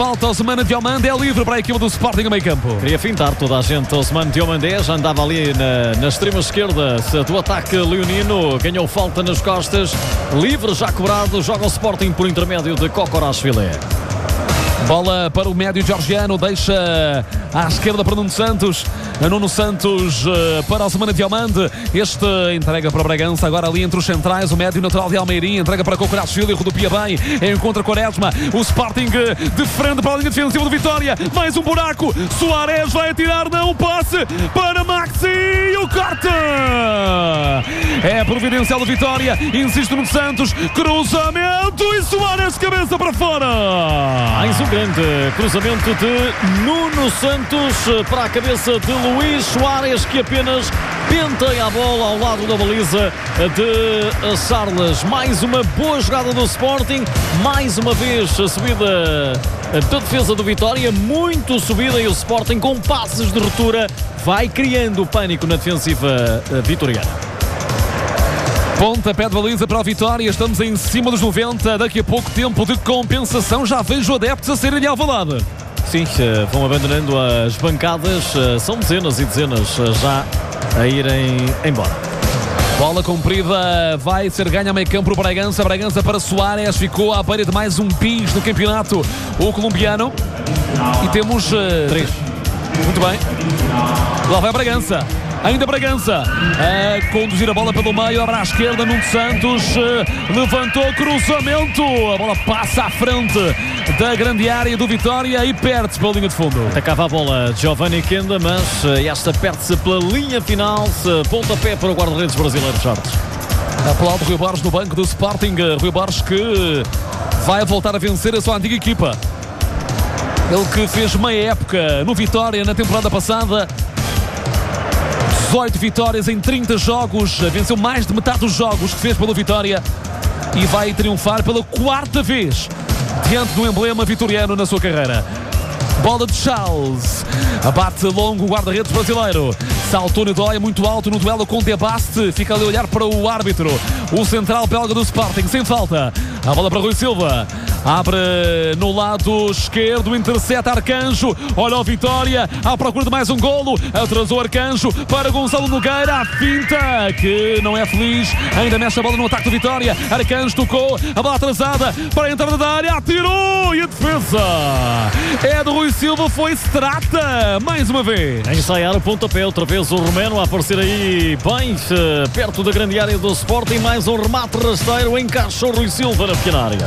Falta Osman Diomandé, é livre para a equipa do Sporting a meio campo. Queria fintar toda a gente. Osman Diomandé já andava ali na extrema esquerda do ataque leonino. Ganhou falta nas costas. Livre, já cobrado. Joga o Sporting por intermédio de Kokorashvili. Bola para o médio georgiano, deixa à esquerda para Nuno Santos. Nuno Santos para Osman Diomandé. Este entrega para o Bragança, agora ali entre os centrais. O médio natural de Almeirim entrega para Kokorashvili, rodopia bem, encontra Quaresma. O Sporting de frente para a linha defensiva do Vitória. Mais um buraco. Soares vai atirar, não, passe para Maxi e o corte. É providencial do Vitória. Insiste Nuno Santos, cruzamento e Soares cabeça para fora. Mais um grande cruzamento de Nuno Santos para a cabeça de Luís Soares, que apenas penteia a bola ao lado da baliza de Charles. Mais uma boa jogada do Sporting, mais uma vez a subida da defesa do Vitória, muito subida, e o Sporting com passes de ruptura vai criando pânico na defensiva vitoriana. Pontapé de baliza para a Vitória, estamos em cima dos 90, daqui a pouco tempo de compensação, já vejo adeptos a serem de Alvalade. Sim, vão abandonando as bancadas, são dezenas e dezenas já a irem embora. Bola comprida, vai ser ganha a meio campo para Bragança. Bragança para Soares, ficou à beira de mais um bis no campeonato, o colombiano. E temos 3. Muito bem. Lá vai Bragança. Ainda Bragança a conduzir a bola pelo meio, abre à esquerda. Nuno Santos levantou, cruzamento, a bola passa à frente da grande área do Vitória e perde-se pela linha de fundo. Atacava a bola Giovanni Kenda, mas esta perde-se pela linha final. Pontapé para o guarda-redes brasileiro, Charles. Aplaude Rui Borges no banco do Sporting. Rui Borges que vai voltar a vencer a sua antiga equipa. Ele que fez meia época no Vitória na temporada passada. 18 vitórias em 30 jogos, venceu mais de metade dos jogos que fez pelo Vitória e vai triunfar pela 4ª vez diante do emblema vitoriano na sua carreira. Bola de Charles, abate longo o guarda-redes brasileiro, saltou no dói muito alto no duelo com Debaste, fica ali a olhar para o árbitro, o central belga do Sporting, sem falta. A bola para Rui Silva, abre no lado esquerdo, intercepta Arcanjo, olha o Vitória à procura de mais um golo, atrasou Arcanjo para Gonçalo Nogueira, a finta que não é feliz, ainda mexe a bola no ataque do Vitória. Arcanjo tocou, a bola atrasada para a entrada da área, atirou e a defesa é do Rui Silva, foi Strata mais uma vez. A ensaiar o pontapé, outra vez o romeno a aparecer aí bem perto da grande área do Sporting, mais um remate rasteiro, encaixou Rui Silva na pequena área.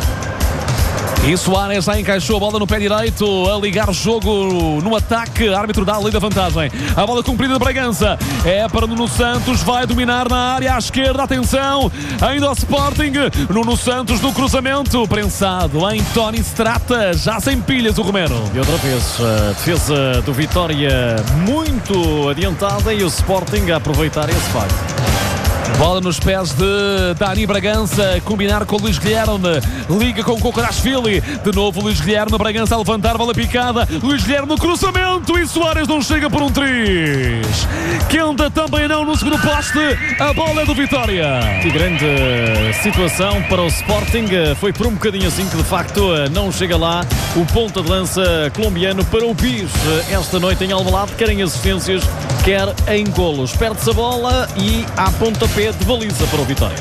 E Soares já encaixou a bola no pé direito, a ligar o jogo no ataque. Árbitro dá a lei da vantagem. A bola comprida de Bragança é para Nuno Santos, vai dominar na área à esquerda, atenção, ainda o Sporting. Nuno Santos no cruzamento, prensado em Tony Strata, já sem pilhas o Romero. E outra vez a defesa do Vitória muito adiantada e o Sporting a aproveitar esse facto. Bola nos pés de Dani Bragança, combinar com o Luís Guilherme, liga com o Kokorashvili, de novo Luís Guilherme, Bragança a levantar, bola picada, Luís Guilherme no cruzamento e Soares não chega por um triz. Kenda também não no segundo poste, a bola é do Vitória. Que grande situação para o Sporting, foi por um bocadinho assim que de facto não chega lá o ponta de lança colombiano para o bis esta noite em Alvalade, quer em assistências, quer em golos. Perde-se a bola e há pontapé de baliza para o Vitória.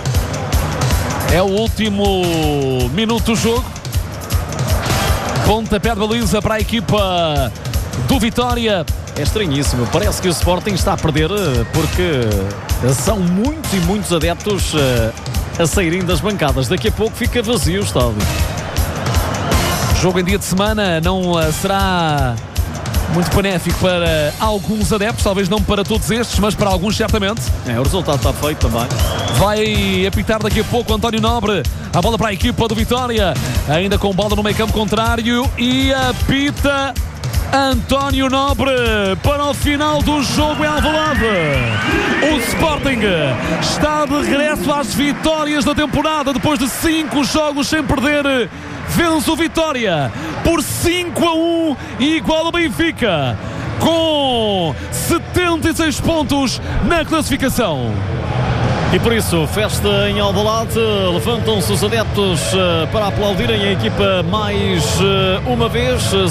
É o último minuto do jogo. Pontapé de baliza para a equipa do Vitória. É estranhíssimo, parece que o Sporting está a perder porque são muitos e muitos adeptos a saírem das bancadas. Daqui a pouco fica vazio o estádio. Jogo em dia de semana não será muito benéfico para alguns adeptos, talvez não para todos estes, mas para alguns certamente. O resultado está feito também. Vai apitar daqui a pouco António Nobre, a bola para a equipa do Vitória, ainda com bola no meio campo contrário, e apita António Nobre para o final do jogo em Alvalade. O Sporting está de regresso às vitórias da temporada, depois de 5 jogos sem perder. Vence o Vitória por 5-1 e igual ao Benfica, com 76 pontos na classificação. E por isso, festa em Alvalade, levantam-se os adeptos para aplaudirem a equipa mais uma vez.